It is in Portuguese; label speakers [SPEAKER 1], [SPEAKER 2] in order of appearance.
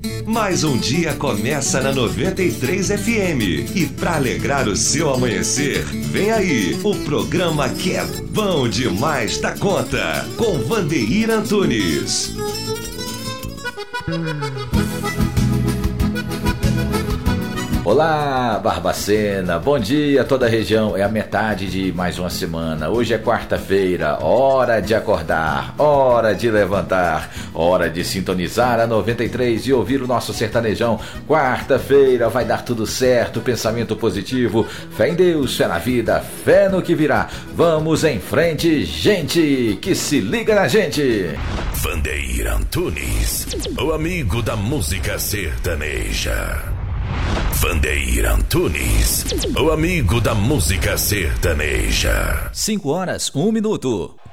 [SPEAKER 1] Mais um dia começa na 93 FM. E para alegrar o seu amanhecer, vem aí o programa que é bom demais da conta, com Vandeir Antunes.
[SPEAKER 2] Olá, Barbacena, bom dia a toda a região, é a metade de mais uma semana. Hoje é quarta-feira, hora de acordar, hora de levantar, hora de sintonizar a 93 e ouvir o nosso sertanejão. Quarta-feira vai dar tudo certo, pensamento positivo, fé em Deus, fé na vida, fé no que virá. Vamos em frente, gente, que se liga na gente.
[SPEAKER 3] Vandeir Antunes, o amigo da música sertaneja. Vandeir Antunes, o amigo da música sertaneja.
[SPEAKER 4] 5 horas, 1 minuto.